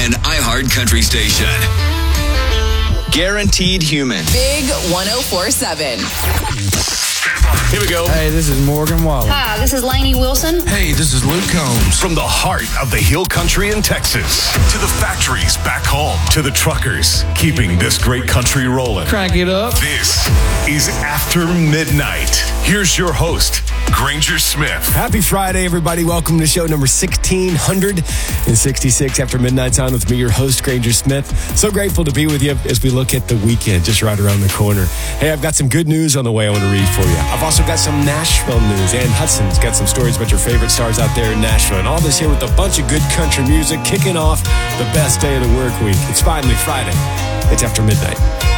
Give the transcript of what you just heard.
An iHeart Country station. Guaranteed Human. Big 104.7. Here we go. Hey, this is Morgan Wallen. Hi, this is Lainey Wilson. Hey, this is Luke Combs. From the heart of the Hill Country in Texas to the factories back home to the truckers keeping this great country rolling. Crank it up. This is After Midnight. Here's your host, Granger Smith. Happy Friday, everybody. Welcome to show number 1666 After Midnight's on with me, your host, Granger Smith. So grateful to be with you as we look at the weekend just right around the corner. Hey, I've got some good news on the way I want to read for you. I've also got some Nashville news. Ann Hudson's got some stories about your favorite stars out there in Nashville. And all this here with a bunch of good country music, kicking off the best day of the work week. It's finally Friday. It's After Midnight.